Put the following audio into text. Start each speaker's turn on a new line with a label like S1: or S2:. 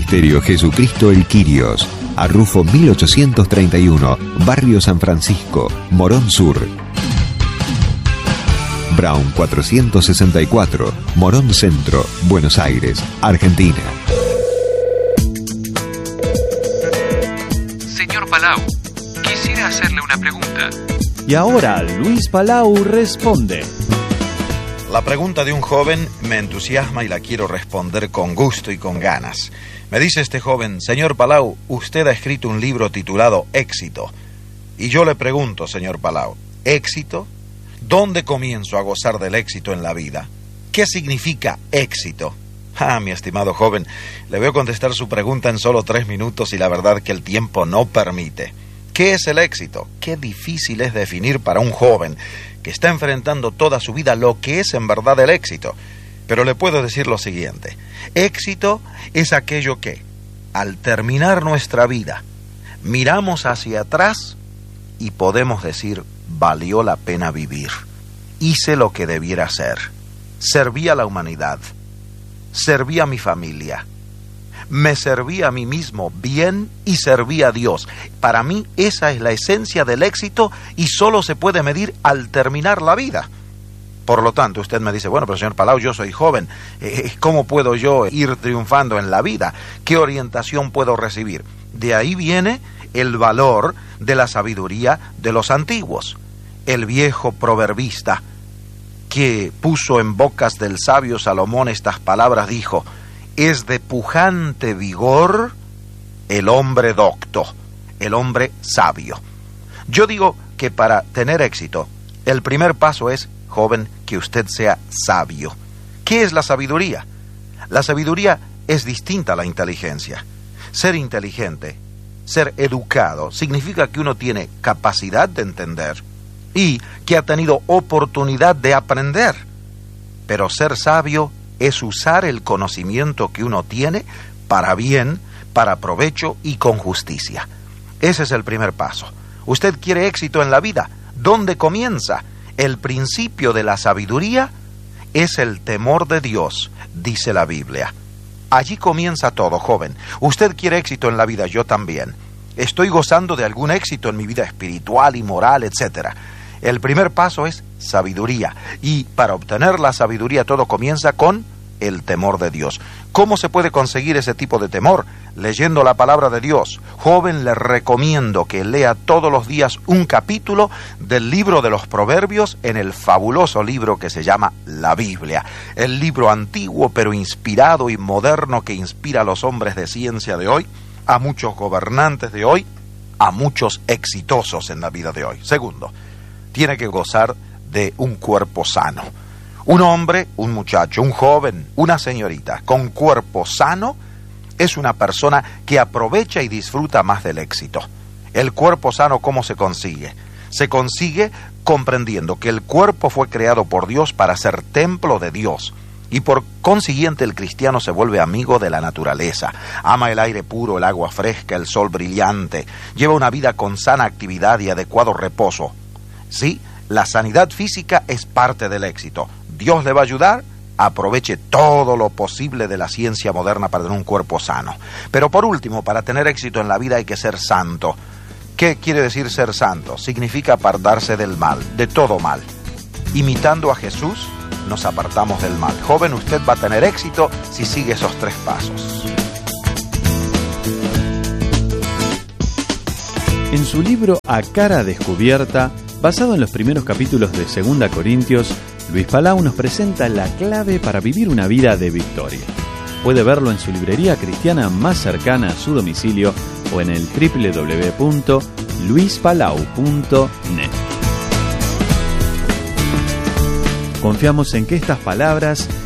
S1: Ministerio Jesucristo el Quirios, Arrufo 1831, Barrio San Francisco, Morón Sur. Brown 464, Morón Centro, Buenos Aires, Argentina.
S2: Señor Palau, quisiera hacerle una pregunta.
S3: Y ahora Luis Palau responde.
S4: La pregunta de un joven me entusiasma y la quiero responder con gusto y con ganas. Me dice este joven: señor Palau, usted ha escrito un libro titulado Éxito. Y yo le pregunto, señor Palau, ¿éxito? ¿Dónde comienzo a gozar del éxito en la vida? ¿Qué significa éxito? Mi estimado joven, le voy a contestar su pregunta en solo 3 minutos y la verdad que el tiempo no permite. ¿Qué es el éxito? Qué difícil es definir para un joven que está enfrentando toda su vida lo que es en verdad el éxito. Pero le puedo decir lo siguiente: éxito es aquello que, al terminar nuestra vida, miramos hacia atrás y podemos decir: valió la pena vivir. Hice lo que debiera hacer. Serví a la humanidad. Serví a mi familia. Me serví a mí mismo bien y serví a Dios. Para mí esa es la esencia del éxito y solo se puede medir al terminar la vida. Por lo tanto, usted me dice: bueno, pero señor Palau, yo soy joven. ¿Cómo puedo yo ir triunfando en la vida? ¿Qué orientación puedo recibir? De ahí viene el valor de la sabiduría de los antiguos. El viejo proverbista que puso en bocas del sabio Salomón estas palabras dijo: es de pujante vigor el hombre docto, el hombre sabio. Yo digo que para tener éxito, el primer paso es, joven, que usted sea sabio. ¿Qué es la sabiduría? La sabiduría es distinta a la inteligencia. Ser inteligente, ser educado, significa que uno tiene capacidad de entender y que ha tenido oportunidad de aprender. Pero ser sabio es usar el conocimiento que uno tiene para bien, para provecho y con justicia. Ese es el primer paso. ¿Usted quiere éxito en la vida? ¿Dónde comienza? El principio de la sabiduría es el temor de Dios, dice la Biblia. Allí comienza todo, joven. Usted quiere éxito en la vida, yo también. Estoy gozando de algún éxito en mi vida espiritual y moral, etc. El primer paso es sabiduría. Y para obtener la sabiduría todo comienza con el temor de Dios. ¿Cómo se puede conseguir ese tipo de temor? Leyendo la palabra de Dios. Joven, le recomiendo que lea todos los días un capítulo del libro de los Proverbios en el fabuloso libro que se llama la Biblia. El libro antiguo pero inspirado y moderno que inspira a los hombres de ciencia de hoy, a muchos gobernantes de hoy, a muchos exitosos en la vida de hoy. Segundo, tiene que gozar de un cuerpo sano. Un hombre, un muchacho, un joven, una señorita con cuerpo sano es una persona que aprovecha y disfruta más del éxito. El cuerpo sano, ¿cómo se consigue? Se consigue comprendiendo que el cuerpo fue creado por Dios para ser templo de Dios. Y por consiguiente el cristiano se vuelve amigo de la naturaleza. Ama el aire puro, el agua fresca, el sol brillante. Lleva una vida con sana actividad y adecuado reposo. Sí, la sanidad física es parte del éxito. Dios le va a ayudar, aproveche todo lo posible de la ciencia moderna para tener un cuerpo sano. Pero por último, para tener éxito en la vida hay que ser santo. ¿Qué quiere decir ser santo? Significa apartarse del mal, de todo mal. Imitando a Jesús, nos apartamos del mal. Joven, usted va a tener éxito si sigue esos 3 pasos.
S3: En su libro A Cara Descubierta, basado en los primeros capítulos de 2 Corintios, Luis Palau nos presenta la clave para vivir una vida de victoria. Puede verlo en su librería cristiana más cercana a su domicilio o en el www.luispalau.net. Confiamos en que estas palabras